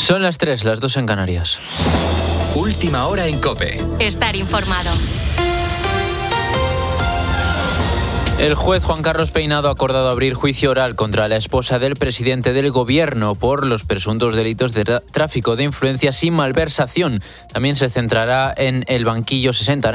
Son las 3, las 2 en Canarias. Última hora en COPE. Estar informado. El juez Juan Carlos Peinado ha acordado abrir juicio oral contra la esposa del presidente del Gobierno por los presuntos delitos de tráfico de influencias y malversación. También se sentará en el banquillo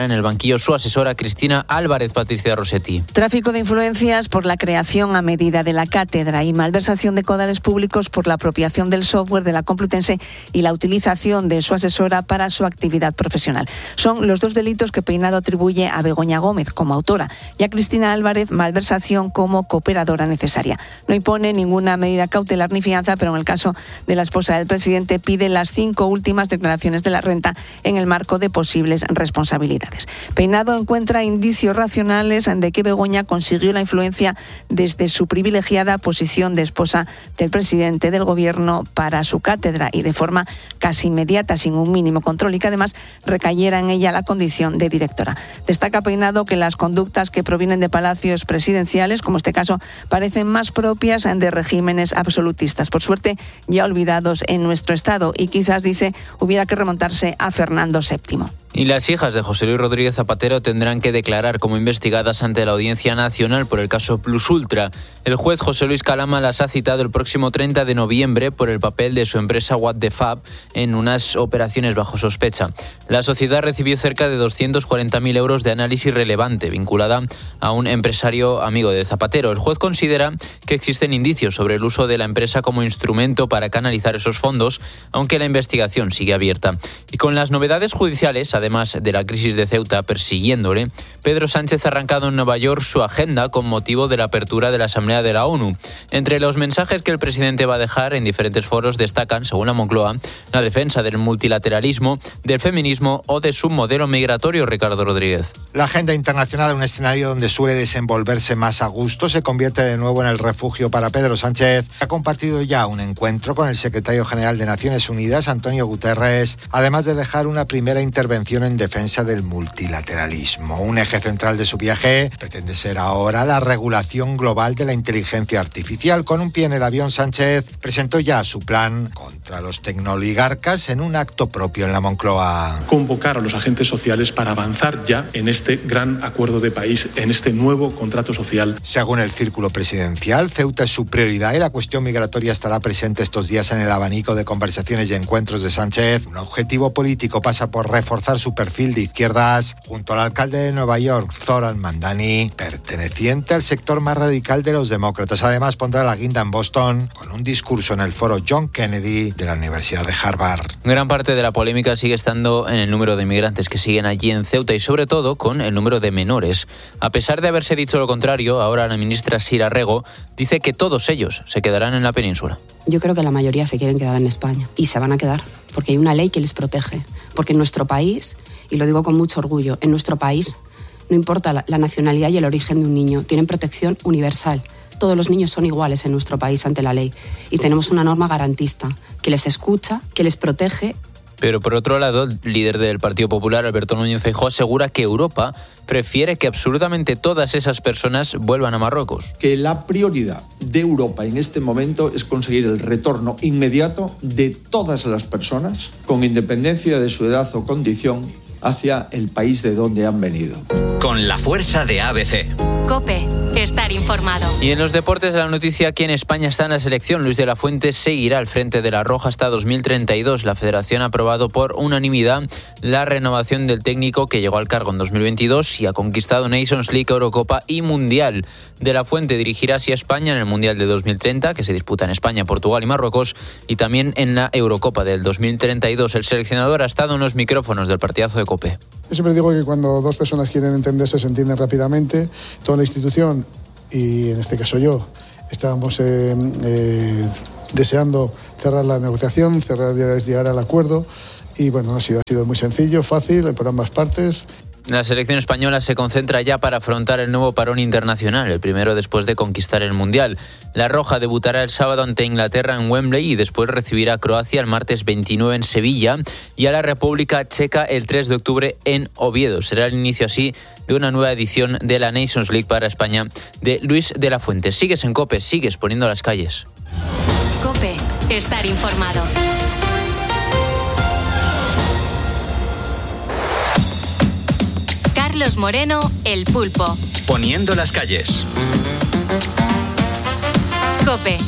su asesora Cristina Álvarez. Patricia Rossetti. Tráfico de influencias por la creación a medida de la cátedra y malversación de caudales públicos por la apropiación del software de la Complutense y la utilización de su asesora para su actividad profesional. Son los dos delitos que Peinado atribuye a Begoña Gómez como autora y a Cristina Álvarez malversación como cooperadora necesaria. No impone ninguna medida cautelar ni fianza, pero en el caso de la esposa del presidente pide las 5 últimas declaraciones de la renta en el marco de posibles responsabilidades. Peinado encuentra indicios racionales de que Begoña consiguió la influencia desde su privilegiada posición de esposa del presidente del Gobierno para su cátedra y de forma casi inmediata, sin un mínimo control, y que además recayera en ella la condición de directora. Destaca Peinado que las conductas que provienen de palacios presidenciales, como este caso, parecen más propias de regímenes absolutistas, por suerte ya olvidados en nuestro Estado, y quizás, dice, hubiera que remontarse a Fernando VII. Y las hijas de José Luis Rodríguez Zapatero tendrán que declarar como investigadas ante la Audiencia Nacional por el caso Plus Ultra. El juez José Luis Calama las ha citado el próximo 30 de noviembre por el papel de su empresa What the Fab en unas operaciones bajo sospecha. La sociedad recibió cerca de 240.000 euros de análisis relevante vinculada a un empresario amigo de Zapatero. El juez considera que existen indicios sobre el uso de la empresa como instrumento para canalizar esos fondos, aunque la investigación sigue abierta. Y con las novedades judiciales, además de la crisis de Ceuta persiguiéndole, Pedro Sánchez ha arrancado en Nueva York su agenda con motivo de la apertura de la Asamblea de la ONU. Entre los mensajes que el presidente va a dejar en diferentes foros destacan, según la Moncloa, la defensa del multilateralismo, del feminismo o de su modelo migratorio. Ricardo Rodríguez. La agenda internacional, un escenario donde suele desenvolverse más a gusto, se convierte de nuevo en el refugio para Pedro Sánchez. Ha compartido ya un encuentro con el secretario general de Naciones Unidas, Antonio Guterres, además de dejar una primera intervención en defensa del multilateralismo. Un eje central de su viaje pretende ser ahora la regulación global de la inteligencia artificial. Con un pie en el avión, Sánchez presentó ya su plan contra los tecnooligarcas en un acto propio en la Moncloa. Convocar a los agentes sociales para avanzar ya en este gran acuerdo de país, en este nuevo contrato social. Según el círculo presidencial, Ceuta es su prioridad y la cuestión migratoria estará presente estos días en el abanico de conversaciones y encuentros de Sánchez. Un objetivo político pasa por reforzar su perfil de izquierdas junto al alcalde de Nueva York, Zoran Mandani, perteneciente al sector más radical de los demócratas. Además, pondrá la guinda en Boston con un discurso en el foro John Kennedy de la Universidad de Harvard. Gran parte de la polémica sigue estando en el número de inmigrantes que siguen allí en Ceuta y sobre todo con el número de menores. A pesar de haberse dicho lo contrario, ahora la ministra Sira Rego dice que todos ellos se quedarán en la península. Yo creo que la mayoría se quieren quedar en España y se van a quedar porque hay una ley que les protege. Porque en nuestro país, y lo digo con mucho orgullo, en nuestro país no importa la nacionalidad y el origen de un niño, tienen protección universal. Todos los niños son iguales en nuestro país ante la ley y tenemos una norma garantista que les escucha, que les protege. Pero por otro lado, el líder del Partido Popular, Alberto Núñez Feijóo, asegura que Europa prefiere que absolutamente todas esas personas vuelvan a Marruecos. Que la prioridad de Europa en este momento es conseguir el retorno inmediato de todas las personas, con independencia de su edad o condición, hacia el país de donde han venido. Con la fuerza de ABC. COPE. Estar informado. Y en los deportes, la noticia aquí en España está en la selección. Luis de la Fuente seguirá al frente de la Roja hasta 2032. La Federación ha aprobado por unanimidad la renovación del técnico que llegó al cargo en 2022 y ha conquistado Nations League, Eurocopa y Mundial. De la Fuente dirigirá así a España en el Mundial de 2030, que se disputa en España, Portugal y Marruecos, y también en la Eurocopa del 2032. El seleccionador ha estado en los micrófonos del partidazo de COPE. Yo siempre digo que cuando dos personas quieren entenderse, se entienden rápidamente. Toda la institución, y en este caso yo, estábamos deseando cerrar la negociación, llegar al acuerdo. Y bueno, ha sido muy sencillo, fácil, por ambas partes. La selección española se concentra ya para afrontar el nuevo parón internacional, el primero después de conquistar el Mundial. La Roja debutará el sábado ante Inglaterra en Wembley y después recibirá a Croacia el martes 29 en Sevilla y a la República Checa el 3 de octubre en Oviedo. Será el inicio así de una nueva edición de la Nations League para España de Luis de la Fuente. Sigues en COPE, sigues poniendo las calles. COPE. Estar informado. Carlos Moreno, El Pulpo. Poniendo las calles. COPE.